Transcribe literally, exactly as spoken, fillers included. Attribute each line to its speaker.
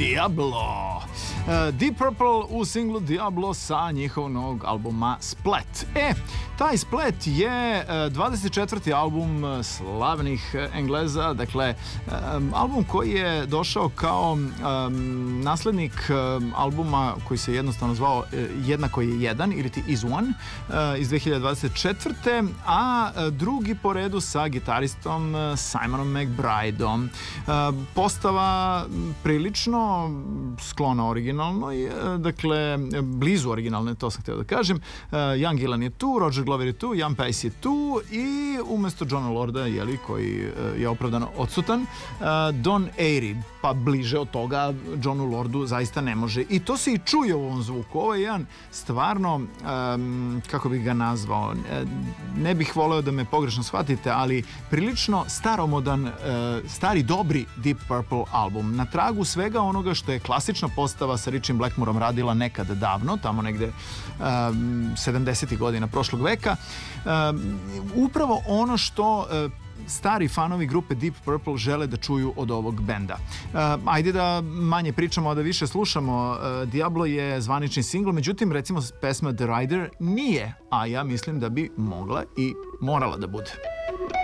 Speaker 1: Diablo. Deep Purple u singlu Diablo sa njihovog albuma Split. E, taj Split je dvadeset četvrti album slavnih Engleza, dakle, album koji je došao kao um, naslednik um, albuma koji se jednostavno zvao uh, Jednako je jedan ili ti Is One uh, iz dve hiljade dvadeset četvrte. a uh, drugi po redu sa gitaristom uh, Simonom McBrideom. Uh, postava prilično sklona originalnoj, uh, dakle, blizu originalne, to sam htio da kažem. Uh, Ian Gillan je tu, Roger Glover je tu, Ian Pace je tu i umesto Johna Lorda, jeli, koji uh, je opravdano odsutan, uh, Don Airey, pa bliže od toga Johnu Lordu zaista ne može. I to se i čuje u ovom zvuku. Ovo je jedan stvarno, um, kako bih ga nazvao, ne bih voleo da me pogrešno shvatite, ali prilično staromodan, uh, stari dobri Deep Purple album. Na tragu svega onoga što je klasična postava sa Richiem Blackmoreom radila nekada davno, tamo negde um, sedamdesetih godina prošlog veka. Um, upravo ono što uh, stari fanovi grupe Deep Purple žele da čuju od ovog benda. Uh, ajde da manje pričamo, a da više slušamo. Uh, Diablo je zvanični singl, međutim, recimo, pesma The Rider nije, a ja mislim da bi mogla i morala da bude.